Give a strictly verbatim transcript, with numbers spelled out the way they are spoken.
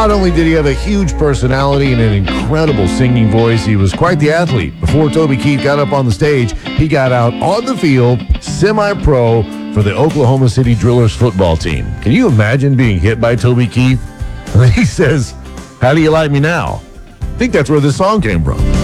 Not only did he have a huge personality and an incredible singing voice, he was quite the athlete. Before Toby Keith got up on the stage, he got out on the field, semi-pro, for the Oklahoma City Drillers football team. Can you imagine being hit by Toby Keith? And he says, "How do you like me now?" I think that's where this song came from.